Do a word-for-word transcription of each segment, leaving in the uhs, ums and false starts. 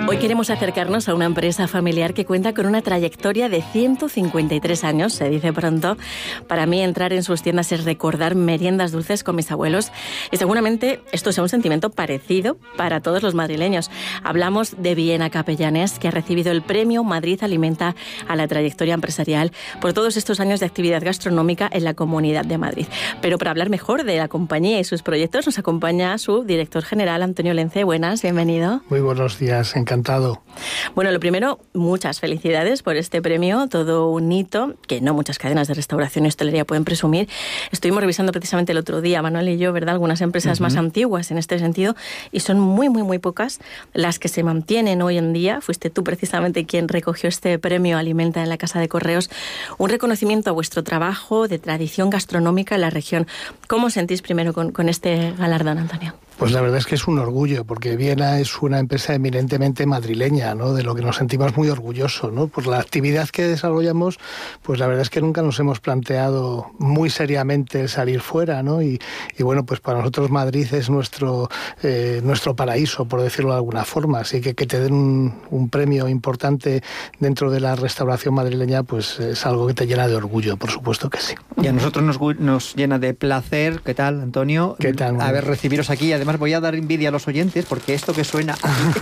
Hoy queremos acercarnos a una empresa familiar que cuenta con una trayectoria de ciento cincuenta y tres años, se dice pronto. Para mí entrar en sus tiendas es recordar meriendas dulces con mis abuelos y seguramente esto sea un sentimiento parecido para todos los madrileños. Hablamos de Viena Capellanes, que ha recibido el premio Madrid Alimenta a la trayectoria empresarial por todos estos años de actividad gastronómica en la Comunidad de Madrid. Pero para hablar mejor de la compañía y sus proyectos nos acompaña su director general, Antonio Lence. Buenas, bienvenido. Muy buenos días, encantado. Bueno, lo primero, muchas felicidades por este premio, todo un hito que no muchas cadenas de restauración y hostelería pueden presumir. Estuvimos revisando precisamente el otro día, Manuel y yo, ¿verdad?, algunas empresas uh-huh. más antiguas en este sentido, y son muy, muy, muy pocas las que se mantienen hoy en día. Fuiste tú precisamente quien recogió este premio Alimenta en la Casa de Correos, un reconocimiento a vuestro trabajo de tradición gastronómica en la región. ¿Cómo os sentís primero con, con este galardón, Antonio? Pues la verdad es que es un orgullo, porque Viena es una empresa eminentemente madrileña, ¿no?, de lo que nos sentimos muy orgullosos, ¿no? Por la actividad que desarrollamos, pues la verdad es que nunca nos hemos planteado muy seriamente salir fuera, ¿no? Y, y bueno, pues para nosotros Madrid es nuestro, eh, nuestro paraíso, por decirlo de alguna forma. Así que que te den un, un premio importante dentro de la restauración madrileña, pues es algo que te llena de orgullo, por supuesto que sí. Y a nosotros nos, nos llena de placer. ¿Qué tal, Antonio? ¿Qué tal? A ver, recibiros aquí. Además, voy a dar envidia a los oyentes porque esto que suena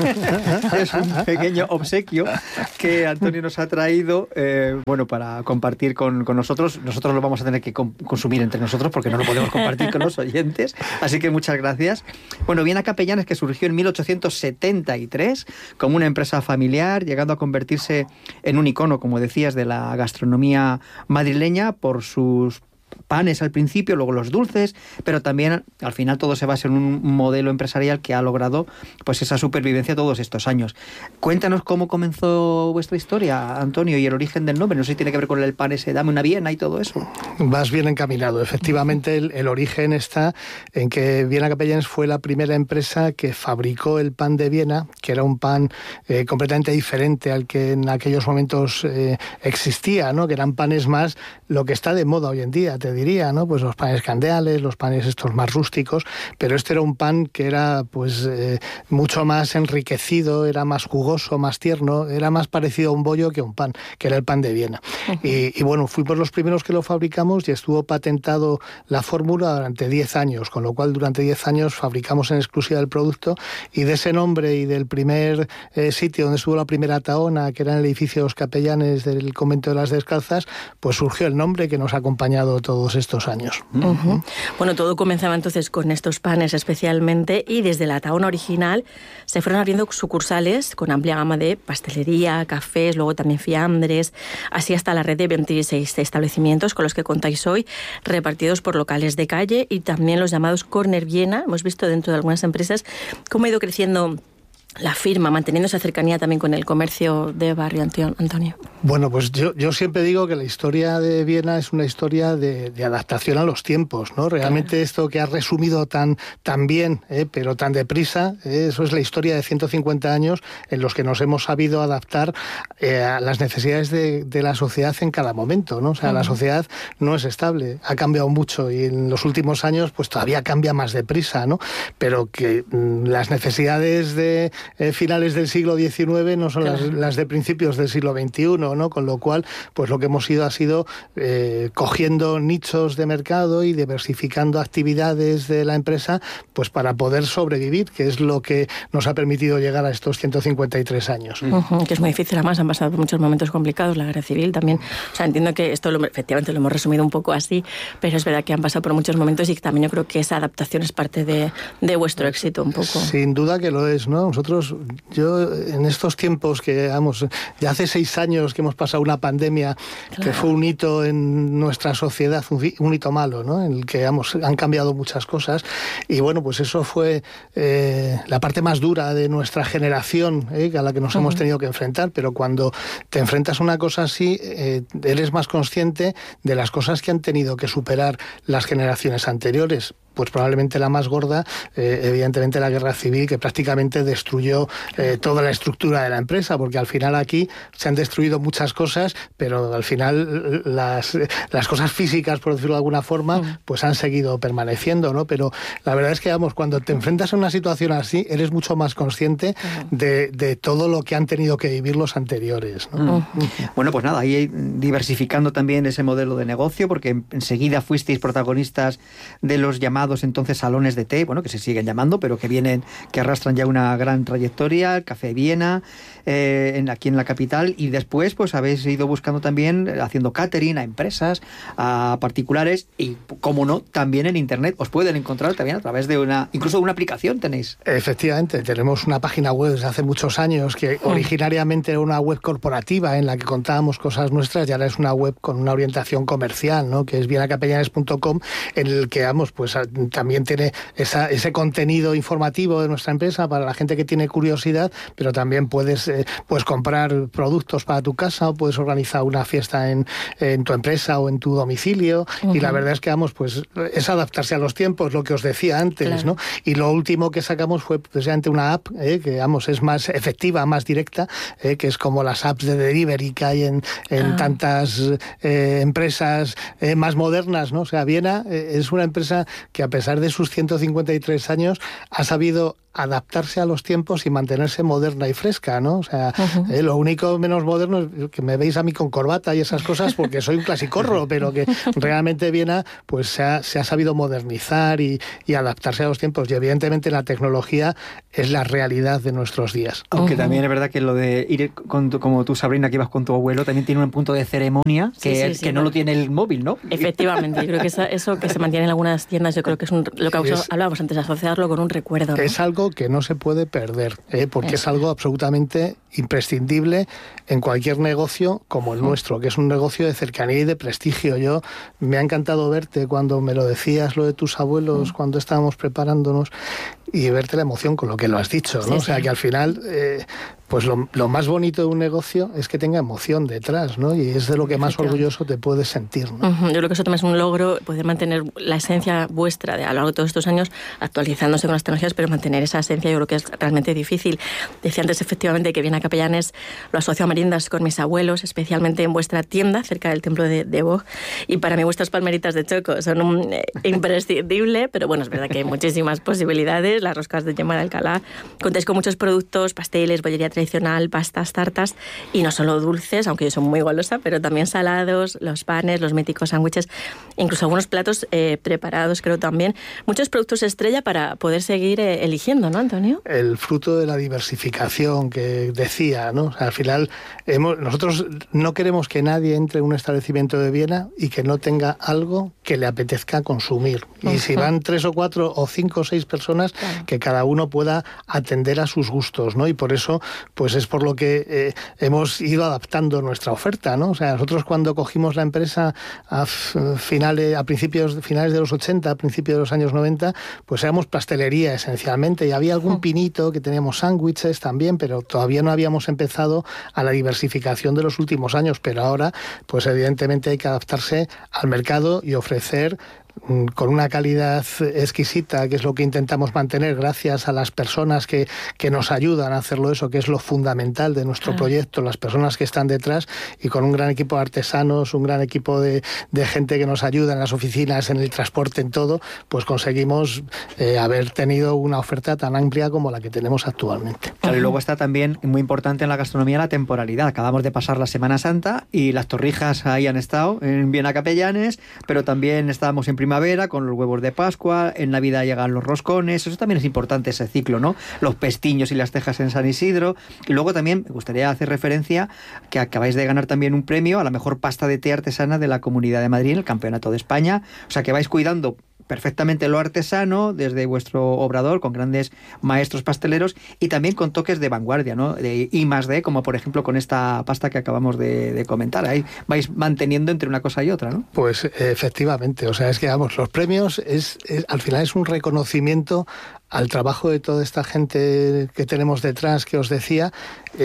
es un pequeño obsequio que Antonio nos ha traído, eh, bueno, para compartir con, con nosotros. Nosotros lo vamos a tener que com- consumir entre nosotros porque no lo podemos compartir con los oyentes. Así que muchas gracias. Bueno, Viena Capellanes, que surgió en mil ochocientos setenta y tres como una empresa familiar, llegando a convertirse en un icono, como decías, de la gastronomía madrileña por sus panes al principio, luego los dulces, pero también al final todo se basa en un modelo empresarial que ha logrado pues esa supervivencia todos estos años. Cuéntanos cómo comenzó vuestra historia, Antonio, y el origen del nombre. No sé si tiene que ver con el pan ese, dame una Viena y todo eso. Vas bien encaminado. Efectivamente, el, el origen está en que Viena Capellanes fue la primera empresa que fabricó el pan de Viena, que era un pan eh, completamente diferente al que en aquellos momentos eh, existía, ¿no? Que eran panes más lo que está de moda hoy en día, te diría, ¿no? Pues los panes candeales, los panes estos más rústicos, pero este era un pan que era pues eh, mucho más enriquecido, era más jugoso, más tierno, era más parecido a un bollo que a un pan, que era el pan de Viena. Uh-huh. Y, y bueno, fuimos los primeros que lo fabricamos y estuvo patentado la fórmula durante diez años, con lo cual durante diez años fabricamos en exclusiva el producto, y de ese nombre y del primer eh, sitio donde estuvo la primera taona, que era en el edificio de los Capellanes del Convento de las Descalzas, pues surgió el nombre que nos ha acompañado todos estos años. Uh-huh. Bueno, todo comenzaba entonces con estos panes especialmente, y desde la taona original se fueron abriendo sucursales con amplia gama de pastelería, cafés, luego también fiambres, así hasta la red de veintiséis establecimientos con los que contáis hoy, repartidos por locales de calle y también los llamados Corner Viena. Hemos visto dentro de algunas empresas cómo ha ido creciendo la firma, manteniendo esa cercanía también con el comercio de barrio, Antonio. Bueno, pues yo, yo siempre digo que la historia de Viena es una historia de, de adaptación a los tiempos, ¿no? Realmente claro. Esto que has resumido tan, tan bien, ¿eh? pero tan deprisa, ¿eh? Eso es la historia de ciento cincuenta años en los que nos hemos sabido adaptar eh, a las necesidades de, de la sociedad en cada momento, ¿no? O sea, uh-huh. la sociedad no es estable, ha cambiado mucho y en los últimos años pues todavía cambia más deprisa, ¿no? Pero que mm, las necesidades de Eh, finales del siglo diecinueve no son claro. las, las de principios del siglo veintiuno, ¿no? Con lo cual, pues lo que hemos ido ha sido eh, cogiendo nichos de mercado y diversificando actividades de la empresa, pues para poder sobrevivir, que es lo que nos ha permitido llegar a estos ciento cincuenta y tres años. Uh-huh, que es muy difícil, además han pasado por muchos momentos complicados, la guerra civil también. O sea, entiendo que esto lo, efectivamente lo hemos resumido un poco así, pero es verdad que han pasado por muchos momentos y que también yo creo que esa adaptación es parte de, de vuestro éxito un poco. Sin duda que lo es, ¿no? Nosotros Yo en estos tiempos que, vamos, ya hace seis años que hemos pasado una pandemia claro. que fue un hito en nuestra sociedad, un, un hito malo, ¿no? En el que, vamos, han cambiado muchas cosas y bueno, pues eso fue eh, la parte más dura de nuestra generación, ¿eh? a la que nos uh-huh. hemos tenido que enfrentar, pero cuando te enfrentas a una cosa así, eh, eres más consciente de las cosas que han tenido que superar las generaciones anteriores. pues probablemente la más gorda, eh, evidentemente la guerra civil, que prácticamente destruyó eh, toda la estructura de la empresa, porque al final aquí se han destruido muchas cosas, pero al final las, las cosas físicas, por decirlo de alguna forma, pues han seguido permaneciendo, ¿no? Pero la verdad es que, vamos, cuando te enfrentas a una situación así, eres mucho más consciente de, de todo lo que han tenido que vivir los anteriores, ¿no? Mm. Bueno, pues nada, ahí diversificando también ese modelo de negocio, porque enseguida fuisteis protagonistas de los llamados entonces salones de té, bueno, que se siguen llamando, pero que vienen, que arrastran ya una gran trayectoria, el Café Viena, eh, en, aquí en la capital, y después pues habéis ido buscando también, haciendo catering a empresas, a particulares, y como no, también en internet. Os pueden encontrar también a través de una, incluso de una aplicación tenéis. Efectivamente, tenemos una página web desde hace muchos años que originariamente era una web corporativa en la que contábamos cosas nuestras, y ahora es una web con una orientación comercial, ¿no? Que es viena capellanes punto com, en el que, vamos, pues también tiene esa, ese contenido informativo de nuestra empresa para la gente que tiene curiosidad, pero también puedes, eh, puedes comprar productos para tu casa, o puedes organizar una fiesta en, en tu empresa o en tu domicilio. Uh-huh. Y la verdad es que, vamos, pues es adaptarse a los tiempos, lo que os decía antes, claro, ¿no? Y lo último que sacamos fue precisamente una app, eh, que, vamos, es más efectiva, más directa, eh, que es como las apps de delivery que hay en, en ah. tantas eh, empresas eh, más modernas, ¿no? O sea, Viena eh, es una empresa que, a pesar de sus ciento cincuenta y tres años, ha sabido adaptarse a los tiempos y mantenerse moderna y fresca, ¿no? O sea, uh-huh. eh, lo único menos moderno es que me veis a mí con corbata y esas cosas porque soy un clasicorro, pero que realmente Viena pues se ha, se ha sabido modernizar y, y adaptarse a los tiempos, y evidentemente la tecnología es la realidad de nuestros días. Aunque uh-huh. también es verdad que lo de ir con tu, como tú, Sabrina, que ibas con tu abuelo, también tiene un punto de ceremonia que, sí, sí, sí, que no bueno. lo tiene el móvil, ¿no? Efectivamente, yo creo que eso, eso que se mantiene en algunas tiendas, yo creo que es un, lo que es, hablábamos antes, asociarlo con un recuerdo, ¿no? Es algo que no se puede perder, ¿eh? Porque es algo absolutamente imprescindible en cualquier negocio como el nuestro, que es un negocio de cercanía y de prestigio. Yo me ha encantado verte cuando me lo decías, lo de tus abuelos, cuando estábamos preparándonos, y verte la emoción con lo que lo has dicho, ¿no? Sí, o sea, sí. que al final, eh, pues lo, lo más bonito de un negocio es que tenga emoción detrás, ¿no? Y es de lo que más orgulloso te puedes sentir, ¿no? Uh-huh. Yo creo que eso también es un logro, poder mantener la esencia vuestra de, a lo largo de todos estos años, actualizándose con las tecnologías, pero mantener esa esencia yo creo que es realmente difícil. Decía antes, efectivamente, que Viena Capellanes lo asocio a meriendas con mis abuelos, especialmente en vuestra tienda, cerca del templo de, de Boog, y para mí vuestras palmeritas de choco son un eh, imprescindible, pero bueno, es verdad que hay muchísimas posibilidades, las roscas de yema de Alcalá, contáis con muchos productos, pasteles, bollería tradicional, pastas, tartas, y no solo dulces, aunque yo soy muy golosa, pero también salados, los panes, los míticos sándwiches, incluso algunos platos eh, preparados, creo también. Muchos productos estrella para poder seguir eh, eligiendo, ¿no, Antonio? El fruto de la diversificación que decía, ¿no? O sea, al final, hemos, nosotros no queremos que nadie entre en un establecimiento de Viena y que no tenga algo que le apetezca consumir. Y uh-huh. si van tres o cuatro o cinco o seis personas, claro, que cada uno pueda atender a sus gustos, ¿no? Y por eso, pues es por lo que eh, hemos ido adaptando nuestra oferta, ¿no? O sea, nosotros cuando cogimos la empresa a finales, a principios, finales de los ochenta, a principios de los años noventa, pues éramos pastelería esencialmente, y había algún pinito, que teníamos sándwiches también, pero todavía no habíamos empezado a la diversificación de los últimos años, pero ahora, pues evidentemente hay que adaptarse al mercado y ofrecer con una calidad exquisita, que es lo que intentamos mantener gracias a las personas que, que nos ayudan a hacerlo, eso que es lo fundamental de nuestro claro. proyecto, las personas que están detrás, y con un gran equipo de artesanos, un gran equipo de, de gente que nos ayuda en las oficinas, en el transporte, en todo, pues conseguimos eh, haber tenido una oferta tan amplia como la que tenemos actualmente. Claro, y luego está también muy importante en la gastronomía la temporalidad. Acabamos de pasar la Semana Santa y las torrijas ahí han estado en Viena Capellanes, pero también estábamos en primavera con los huevos de Pascua, en Navidad llegan los roscones, eso también es importante, ese ciclo, ¿no? Los pestiños y las tejas en San Isidro. Y luego también me gustaría hacer referencia que acabáis de ganar también un premio a la mejor pasta de té artesana de la Comunidad de Madrid en el Campeonato de España. O sea, que vais cuidando perfectamente lo artesano desde vuestro obrador, con grandes maestros pasteleros y también con toques de vanguardia, ¿no? De I más D, como por ejemplo con esta pasta que acabamos de, de comentar. Ahí vais manteniendo entre una cosa y otra, ¿no? Pues efectivamente, o sea, es que vamos, los premios es, es al final es un reconocimiento al trabajo de toda esta gente que tenemos detrás, que os decía, eh,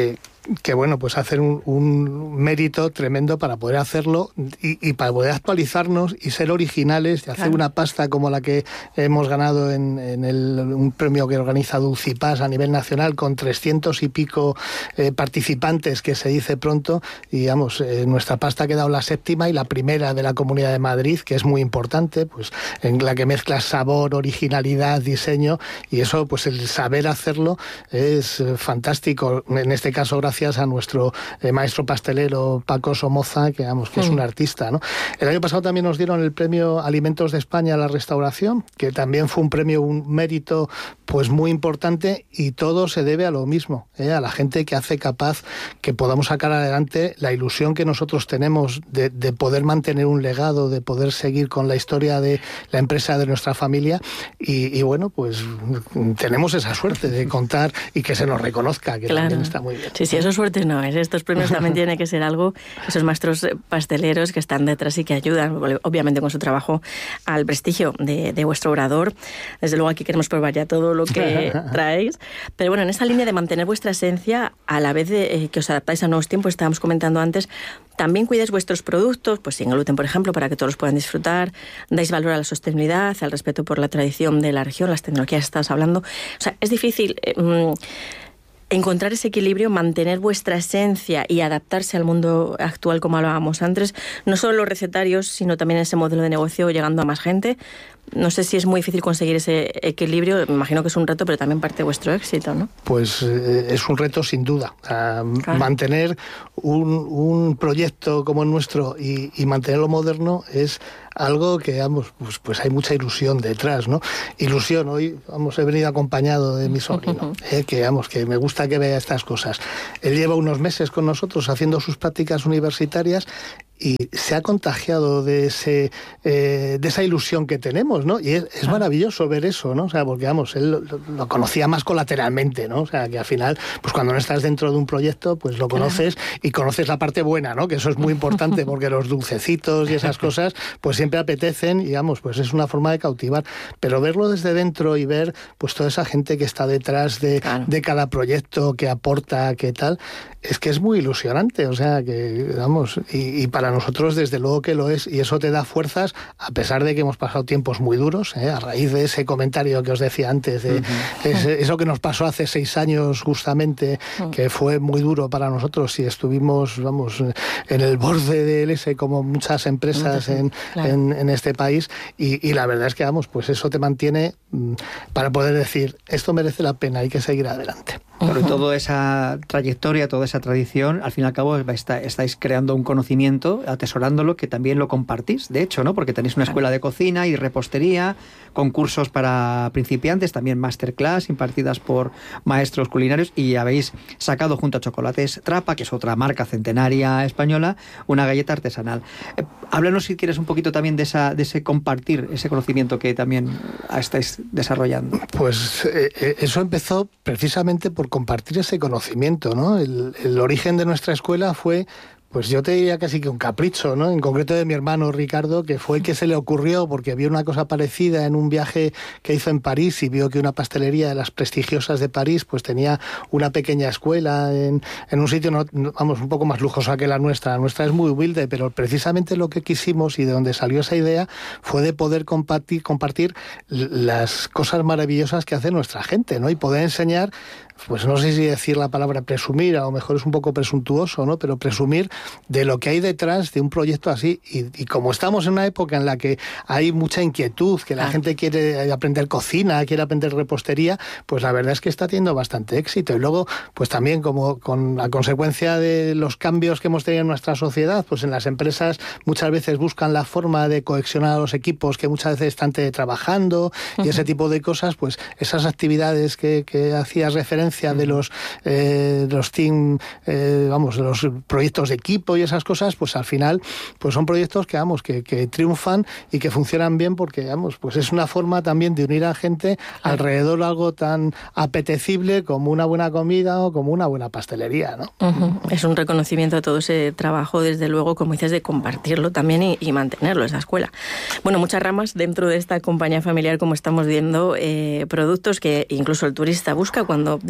que bueno, pues hacen un, un mérito tremendo para poder hacerlo y, y para poder actualizarnos y ser originales y hacer claro. una pasta como la que hemos ganado en, en el, un premio que organiza Dulcipas a nivel nacional con trescientos y pico eh, participantes, que se dice pronto, y digamos, eh, nuestra pasta ha quedado la séptima y la primera de la Comunidad de Madrid, que es muy importante, pues en la que mezcla sabor, originalidad, diseño, y eso, pues el saber hacerlo es eh, fantástico. En este caso, gracias a nuestro eh, maestro pastelero Paco Somoza, que, digamos, que mm. es un artista, ¿no? El año pasado también nos dieron el premio Alimentos de España a la Restauración, que también fue un premio, un mérito pues muy importante, y todo se debe a lo mismo, ¿eh? A la gente que hace capaz que podamos sacar adelante la ilusión que nosotros tenemos de, de poder mantener un legado, de poder seguir con la historia de la empresa de nuestra familia, y, y bueno, pues tenemos esa suerte de contar y que se nos reconozca, que claro. también está muy bien. Sí, sí, eso suerte no es. Estos premios también tiene que ser algo, esos maestros pasteleros que están detrás y que ayudan, obviamente con su trabajo, al prestigio de, de vuestro obrador. Desde luego aquí queremos probar ya todo lo que traéis. Pero bueno, en esa línea de mantener vuestra esencia, a la vez de eh, que os adaptáis a nuevos tiempos, estábamos comentando antes, también cuidáis vuestros productos, pues sin gluten, por ejemplo, para que todos los puedan disfrutar, dais valor a la sostenibilidad, al respeto por la tradición de la región, las tecnologías que estás hablando. O sea, es difícil eh, encontrar ese equilibrio, mantener vuestra esencia y adaptarse al mundo actual, como hablábamos antes, no solo los recetarios, sino también ese modelo de negocio llegando a más gente. No sé si es muy difícil conseguir ese equilibrio, me imagino que es un reto, pero también parte de vuestro éxito, ¿no? Pues eh, es un reto sin duda. O sea, claro. Mantener un, un proyecto como el nuestro y, y mantenerlo moderno es algo que, vamos, pues, pues hay mucha ilusión detrás, ¿no? Ilusión, hoy, vamos, he venido acompañado de mi sobrino, eh, que, vamos, que me gusta que vea estas cosas. Él lleva unos meses con nosotros haciendo sus prácticas universitarias y se ha contagiado de ese eh, de esa ilusión que tenemos, ¿no? Y es, es maravilloso ver eso, ¿no? O sea, porque, vamos, él lo, lo conocía más colateralmente, ¿no? O sea, que al final, pues cuando no estás dentro de un proyecto, pues lo conoces y conoces la parte buena, ¿no? Que eso es muy importante, porque los dulcecitos y esas cosas, pues siempre apetecen y, vamos, pues es una forma de cautivar. Pero verlo desde dentro y ver, pues toda esa gente que está detrás de, claro. de cada proyecto, que aporta, que tal, es que es muy ilusionante, o sea, que, vamos, y, y para nosotros desde luego que lo es, y eso te da fuerzas, a pesar de que hemos pasado tiempos muy duros, ¿eh? A raíz de ese comentario que os decía antes, de uh-huh. ese, eso que nos pasó hace seis años justamente, uh-huh. que fue muy duro para nosotros y estuvimos, vamos, en el borde del ese, como muchas empresas uh-huh. en, claro. en, en este país, y, y la verdad es que, vamos, pues eso te mantiene mm, para poder decir, esto merece la pena, hay que seguir adelante. Pero uh-huh. toda esa trayectoria, toda esa tradición, al fin y al cabo está, estáis creando un conocimiento, atesorándolo, que también lo compartís, de hecho, ¿no? Porque tenéis una escuela de cocina y repostería, concursos para principiantes, también masterclass impartidas por maestros culinarios, y habéis sacado junto a Chocolates Trapa, que es otra marca centenaria española, una galleta artesanal. Eh, háblanos, si quieres, un poquito también de, esa, de ese compartir, ese conocimiento que también estáis desarrollando. Pues eh, eso empezó precisamente por compartir ese conocimiento, ¿no? El, el origen de nuestra escuela fue, pues yo te diría casi que un capricho, ¿no? En concreto de mi hermano Ricardo, que fue el que se le ocurrió porque vio una cosa parecida en un viaje que hizo en París y vio que una pastelería de las prestigiosas de París pues tenía una pequeña escuela en, en un sitio, no, vamos, un poco más lujosa que la nuestra. La nuestra es muy humilde, pero precisamente lo que quisimos y de donde salió esa idea fue de poder compartir, compartir las cosas maravillosas que hace nuestra gente, ¿no? Y poder enseñar, pues no sé si decir la palabra presumir, a lo mejor es un poco presuntuoso, ¿no? Pero presumir de lo que hay detrás de un proyecto así. Y, y como estamos en una época en la que hay mucha inquietud, que la ah. gente quiere aprender cocina, quiere aprender repostería, pues la verdad es que está teniendo bastante éxito. Y luego, pues también como con la consecuencia de los cambios que hemos tenido en nuestra sociedad, pues en las empresas muchas veces buscan la forma de cohesionar a los equipos que muchas veces están teletrabajando y ese tipo de cosas, pues esas actividades que, que hacías referencia de los, eh, los team, eh, vamos, de los proyectos de equipo y esas cosas, pues al final pues son proyectos que, vamos, que, que triunfan y que funcionan bien porque, vamos, pues es una forma también de unir a gente alrededor de algo tan apetecible como una buena comida o como una buena pastelería, ¿no? Uh-huh. Es un reconocimiento a todo ese trabajo, desde luego, como dices, de compartirlo también y, y mantenerlo, esa escuela. Bueno, muchas ramas dentro de esta compañía familiar, como estamos viendo, eh, productos que incluso el turista busca cuando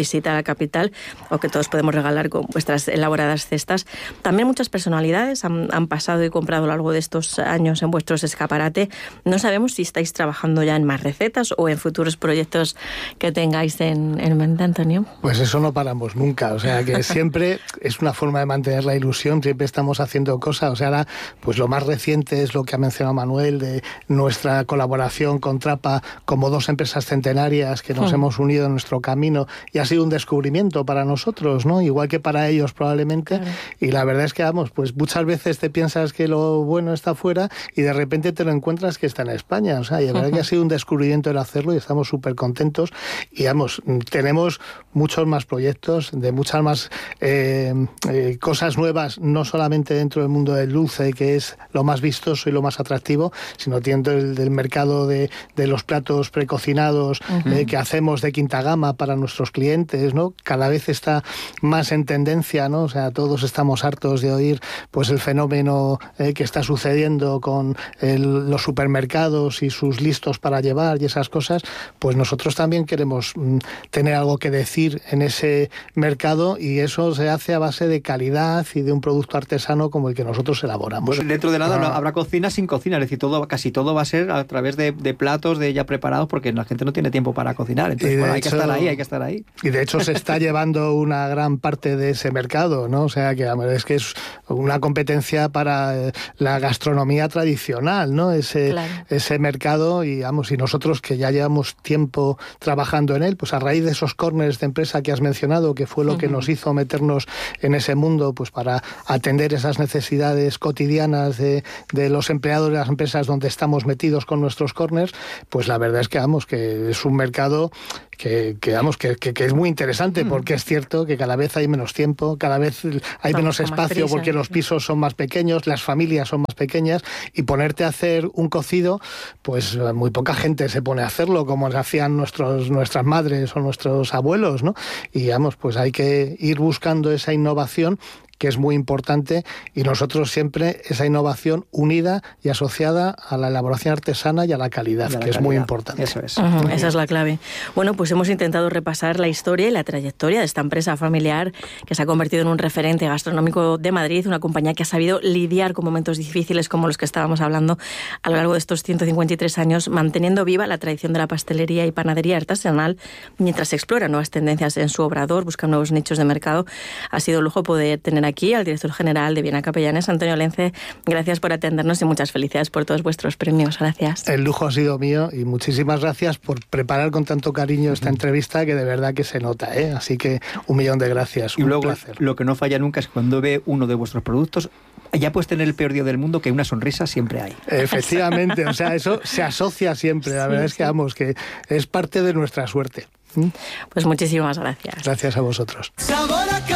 visita a la capital o que todos podemos regalar con vuestras elaboradas cestas. También muchas personalidades han, han pasado y comprado a lo largo de estos años en vuestros escaparate. No sabemos si estáis trabajando ya en más recetas o en futuros proyectos que tengáis en, en mente, Antonio. Pues eso no paramos nunca, o sea que siempre es una forma de mantener la ilusión, siempre estamos haciendo cosas, o sea, ahora pues lo más reciente es lo que ha mencionado Manuel, de nuestra colaboración con Trapa como dos empresas centenarias que nos hmm. hemos unido en nuestro camino y ha sido un descubrimiento para nosotros, ¿no? Igual que para ellos probablemente, claro. Y la verdad es que, vamos, pues muchas veces te piensas que lo bueno está fuera y de repente te lo encuentras que está en España, o sea, y la verdad uh-huh. que ha sido un descubrimiento el hacerlo y estamos súper contentos y, vamos, tenemos muchos más proyectos, de muchas más eh, eh, cosas nuevas, no solamente dentro del mundo del dulce, que es lo más vistoso y lo más atractivo, sino dentro del, del mercado de, de los platos precocinados uh-huh. eh, que hacemos de quinta gama para nuestros clientes, ¿no? Cada vez está más en tendencia, ¿no? O sea, todos estamos hartos de oír pues el fenómeno eh, que está sucediendo con el, los supermercados y sus listos para llevar y esas cosas, pues nosotros también queremos mm, tener algo que decir en ese mercado y eso se hace a base de calidad y de un producto artesano como el que nosotros elaboramos. Bueno, dentro de nada ah. habrá cocina sin cocina, es decir, todo, casi todo va a ser a través de, de platos de ya preparados porque la gente no tiene tiempo para cocinar, entonces bueno, hay hecho, que estar ahí, hay que estar ahí. Y de hecho se está llevando una gran parte de ese mercado, ¿no? O sea, que es que es una competencia para la gastronomía tradicional, ¿no? Ese, claro. ese mercado y, vamos, y nosotros que ya llevamos tiempo trabajando en él, pues a raíz de esos corners de empresa que has mencionado, que fue lo uh-huh. que nos hizo meternos en ese mundo, pues para atender esas necesidades cotidianas de, de los empleados de las empresas donde estamos metidos con nuestros corners, pues la verdad es que, vamos, que es un mercado que, que vamos, que, que, que es muy interesante, porque es cierto que cada vez hay menos tiempo, cada vez hay menos espacio porque los pisos son más pequeños, las familias son más pequeñas y ponerte a hacer un cocido, pues muy poca gente se pone a hacerlo como hacían nuestros, nuestras madres o nuestros abuelos, ¿no? Y vamos, pues hay que ir buscando esa innovación que es muy importante y nosotros siempre esa innovación unida y asociada a la elaboración artesana y a la calidad, que calidad. Es muy importante. Eso es. Uh-huh, esa es la clave. Bueno, pues hemos intentado repasar la historia y la trayectoria de esta empresa familiar que se ha convertido en un referente gastronómico de Madrid, una compañía que ha sabido lidiar con momentos difíciles como los que estábamos hablando a lo largo de estos ciento cincuenta y tres años, manteniendo viva la tradición de la pastelería y panadería artesanal mientras explora nuevas tendencias en su obrador, busca nuevos nichos de mercado. Ha sido un lujo poder tener aquí aquí al director general de Viena Capellanes, Antonio Lence. Gracias por atendernos y muchas felicidades por todos vuestros premios. Gracias. El lujo ha sido mío y muchísimas gracias por preparar con tanto cariño esta entrevista que de verdad que se nota, ¿eh? Así que un millón de gracias. Y un luego placer. Lo que no falla nunca es cuando ve uno de vuestros productos, ya puedes tener el peor día del mundo, que una sonrisa siempre hay. Efectivamente, o sea, eso se asocia siempre. La sí, verdad es que, vamos, que es parte de nuestra suerte. Pues muchísimas gracias. Gracias a vosotros.